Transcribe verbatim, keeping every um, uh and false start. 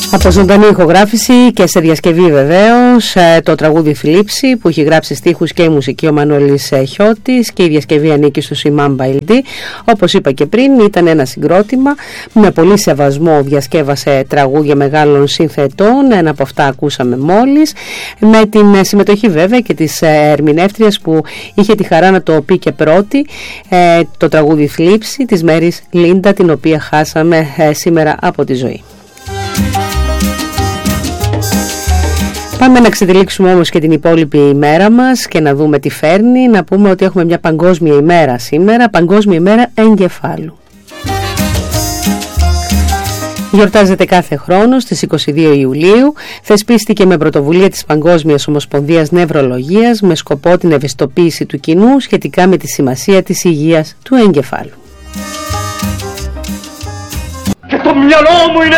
Από ζωντανή ηχογράφηση και σε διασκευή βεβαίως, το τραγούδι Θλίψη που έχει γράψει στίχους και η μουσική ο Μανώλης Χιώτης και η διασκευή ανήκει στο Σιμάν Μπαϊλντή. Όπως είπα και πριν, ήταν ένα συγκρότημα με πολύ σεβασμό, διασκεύασε τραγούδια μεγάλων συνθετών, ένα από αυτά ακούσαμε μόλις, με την συμμετοχή βέβαια και της ερμηνεύτριας που είχε τη χαρά να το πει και πρώτη, το τραγούδι Θλίψη της Μέρης Λίντα, την οποία χάσαμε σήμερα από τη ζωή. Πάμε να ξετυλίξουμε όμως και την υπόλοιπη ημέρα μας και να δούμε τι φέρνει. Να πούμε ότι έχουμε μια παγκόσμια ημέρα σήμερα, παγκόσμια ημέρα εγκεφάλου. Γιορτάζεται κάθε χρόνο στις είκοσι δύο Ιουλίου, θεσπίστηκε με πρωτοβουλία της Παγκόσμιας Ομοσπονδίας Νευρολογίας με σκοπό την ευαισθητοποίηση του κοινού σχετικά με τη σημασία της υγείας του εγκεφάλου. Και το μυαλό μου είναι